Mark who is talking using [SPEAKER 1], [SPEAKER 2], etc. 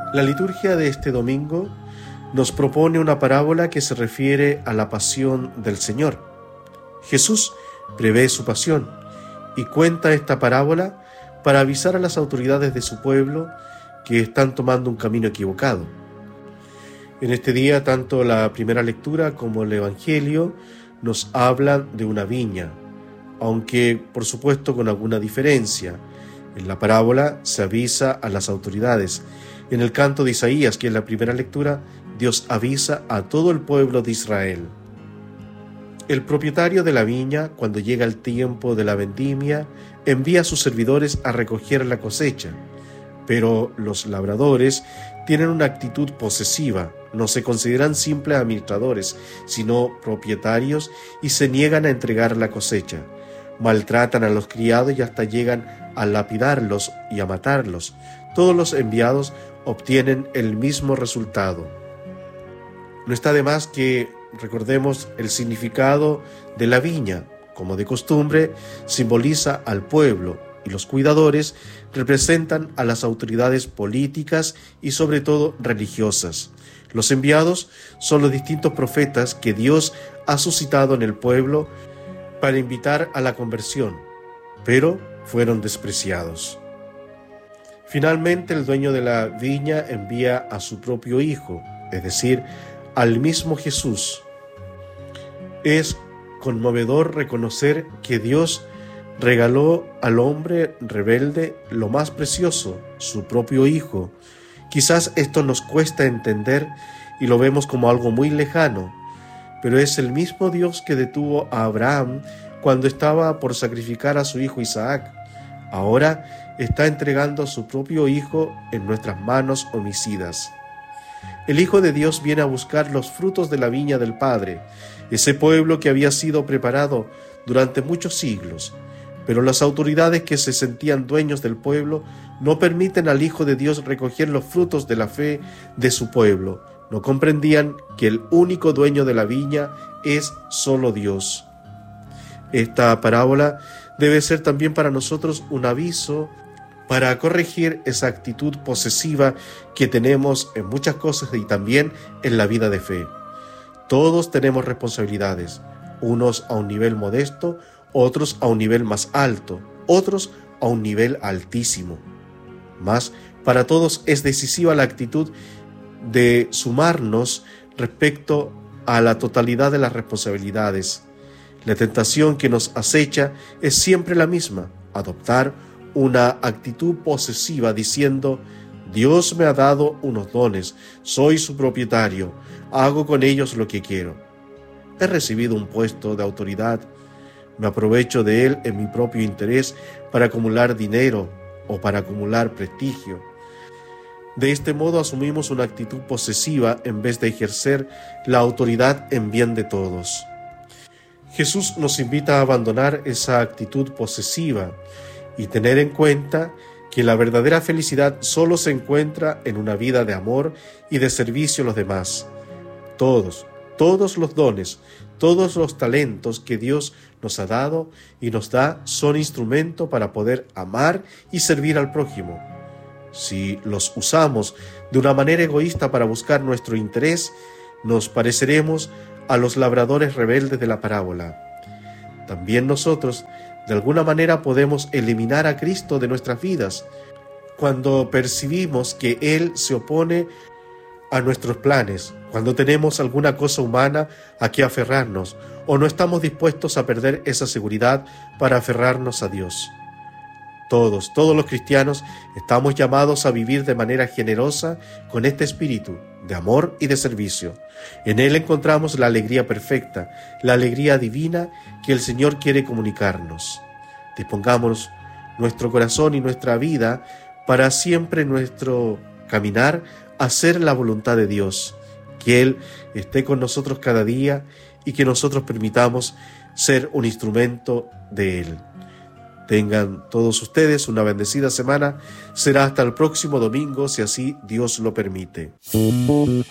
[SPEAKER 1] La liturgia de este domingo nos propone una parábola que se refiere a la pasión del Señor. Jesús prevé su pasión y cuenta esta parábola para avisar a las autoridades de su pueblo que están tomando un camino equivocado. En este día, tanto la primera lectura como el Evangelio nos hablan de una viña, aunque por supuesto con alguna diferencia. En la parábola se avisa a las autoridades. En el canto de Isaías, que es la primera lectura, Dios avisa a todo el pueblo de Israel. El propietario de la viña, cuando llega el tiempo de la vendimia, envía a sus servidores a recoger la cosecha. Pero los labradores tienen una actitud posesiva, no se consideran simples administradores, sino propietarios y se niegan a entregar la cosecha. Maltratan a los criados y hasta llegan a lapidarlos y a matarlos. Todos los enviados obtienen el mismo resultado. No está de más que recordemos el significado de la viña. Como de costumbre, simboliza al pueblo y los cuidadores representan a las autoridades políticas y sobre todo religiosas. Los enviados son los distintos profetas que Dios ha suscitado en el pueblo para invitar a la conversión, pero fueron despreciados. Finalmente, el dueño de la viña envía a su propio hijo, es decir, al mismo Jesús. Es conmovedor reconocer que Dios regaló al hombre rebelde lo más precioso, su propio hijo. Quizás esto nos cuesta entender y lo vemos como algo muy lejano, pero es el mismo Dios que detuvo a Abraham cuando estaba por sacrificar a su hijo Isaac. Ahora está entregando a su propio hijo en nuestras manos homicidas. El Hijo de Dios viene a buscar los frutos de la viña del Padre, ese pueblo que había sido preparado durante muchos siglos. Pero las autoridades que se sentían dueños del pueblo no permiten al Hijo de Dios recoger los frutos de la fe de su pueblo. No comprendían que el único dueño de la viña es solo Dios. Esta parábola debe ser también para nosotros un aviso para corregir esa actitud posesiva que tenemos en muchas cosas y también en la vida de fe. Todos tenemos responsabilidades, unos a un nivel modesto, otros a un nivel más alto, otros a un nivel altísimo. Mas para todos es decisiva la actitud de sumarnos respecto a la totalidad de las responsabilidades. La tentación que nos acecha es siempre la misma: adoptar una actitud posesiva diciendo: Dios me ha dado unos dones, soy su propietario, hago con ellos lo que quiero. He recibido un puesto de autoridad, me aprovecho de él en mi propio interés para acumular dinero o para acumular prestigio. De este modo asumimos una actitud posesiva en vez de ejercer la autoridad en bien de todos. Jesús nos invita a abandonar esa actitud posesiva y tener en cuenta que la verdadera felicidad solo se encuentra en una vida de amor y de servicio a los demás. Todos los dones, todos los talentos que Dios nos ha dado y nos da son instrumento para poder amar y servir al prójimo. Si los usamos de una manera egoísta para buscar nuestro interés, nos pareceremos a los labradores rebeldes de la parábola. También nosotros, de alguna manera, podemos eliminar a Cristo de nuestras vidas cuando percibimos que Él se opone a nuestros planes, cuando tenemos alguna cosa humana a que aferrarnos o no estamos dispuestos a perder esa seguridad para aferrarnos a Dios. Todos los cristianos estamos llamados a vivir de manera generosa con este espíritu de amor y de servicio. En él encontramos la alegría perfecta, la alegría divina que el Señor quiere comunicarnos. Dispongamos nuestro corazón y nuestra vida para siempre nuestro caminar a hacer la voluntad de Dios, que Él esté con nosotros cada día y que nosotros permitamos ser un instrumento de Él. Tengan todos ustedes una bendecida semana. Será hasta el próximo domingo, si así Dios lo permite.